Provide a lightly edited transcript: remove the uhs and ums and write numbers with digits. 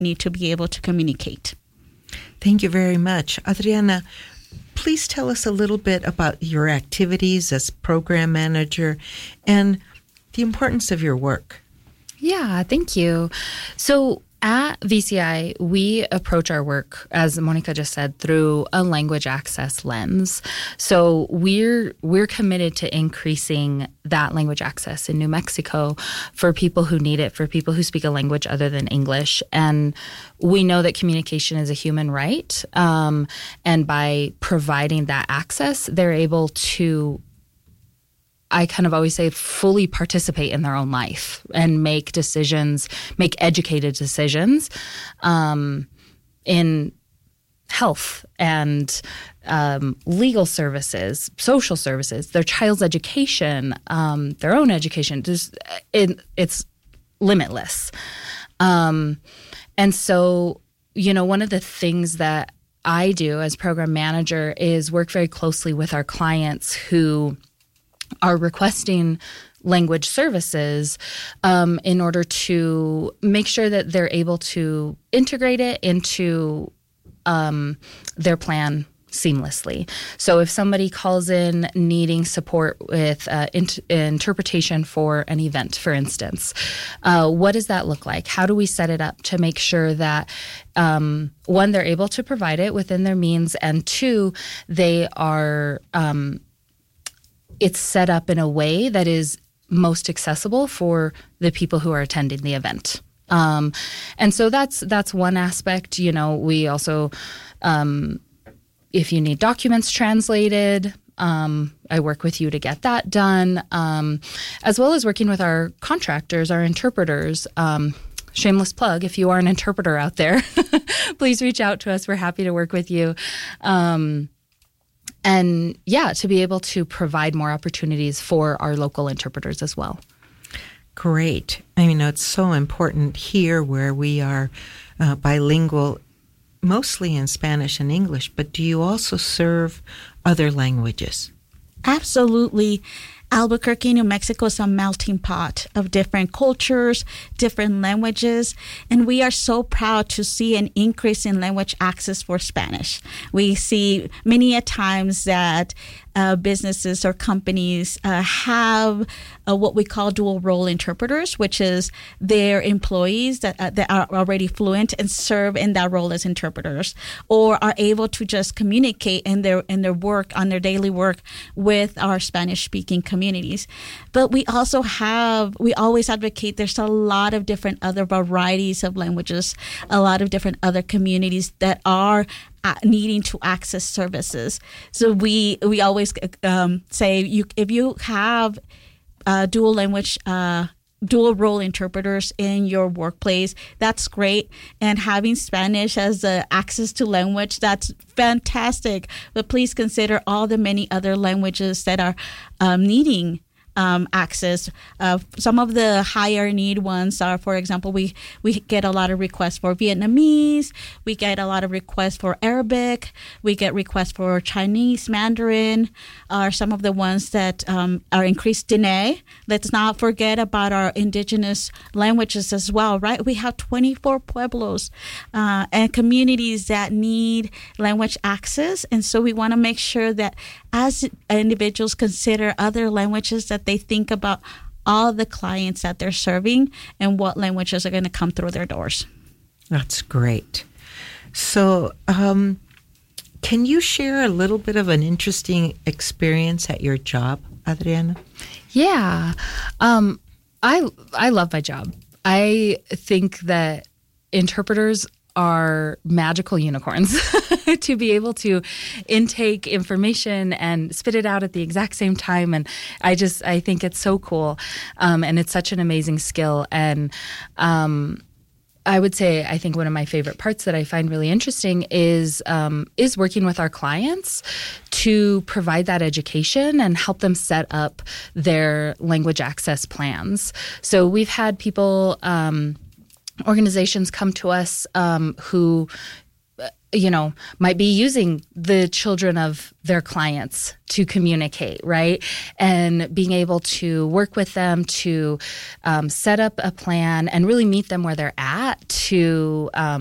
need to be able to communicate. Thank you very much. Adriana, please tell us a little bit about your activities as program manager and the importance of your work. Yeah, thank you. So at VCI, we approach our work, as Monica just said, through a language access lens. So we're committed to increasing that language access in New Mexico for people who need it, for people who speak a language other than English. And we know that communication is a human right. And by providing that access, they're able to, I kind of always say, fully participate in their own life and make decisions, make educated decisions in health and legal services, social services, their child's education, their own education. It's limitless. And so, one of the things that I do as program manager is work very closely with our clients who are requesting language services in order to make sure that they're able to integrate it into their plan seamlessly. So if somebody calls in needing support with interpretation for an event, for instance, what does that look like? How do we set it up to make sure that, one, they're able to provide it within their means, and two, they are it's set up in a way that is most accessible for the people who are attending the event. And so that's one aspect. We also, if you need documents translated, I work with you to get that done, as well as working with our contractors, our interpreters. Shameless plug, if you are an interpreter out there, please reach out to us. We're happy to work with you. And to be able to provide more opportunities for our local interpreters as well. Great. It's so important here where we are bilingual, mostly in Spanish and English, but do you also serve other languages? Absolutely. Albuquerque, New Mexico is a melting pot of different cultures, different languages, and we are so proud to see an increase in language access for Spanish. We see many a times that businesses or companies have what we call dual role interpreters, which is their employees that are already fluent and serve in that role as interpreters, or are able to just communicate in their work, on their daily work, with our Spanish-speaking communities. But we always advocate there's a lot of different other varieties of languages, a lot of different other communities that are needing to access services. So we always say if you have dual role interpreters in your workplace, that's great. And having Spanish as access to language, that's fantastic. But please consider all the many other languages that are needing access. Some of the higher need ones are, for example, we get a lot of requests for Vietnamese, we get a lot of requests for Arabic, we get requests for Chinese, Mandarin, are some of the ones that are increased Dene. Let's not forget about our indigenous languages as well, right? We have 24 pueblos and communities that need language access, and so we want to make sure that as individuals consider other languages, that they think about all the clients that they're serving and what languages are going to come through their doors. That's great. So can you share a little bit of an interesting experience at your job, Adriana? Yeah. I love my job. I think that interpreters are magical unicorns to be able to intake information and spit it out at the exact same time. And I think it's so cool. And it's such an amazing skill. And I would say, I think one of my favorite parts that I find really interesting is working with our clients to provide that education and help them set up their language access plans. So we've had people, organizations come to us who might be using the children of their clients to communicate, right? And being able to work with them to set up a plan and really meet them where they're at to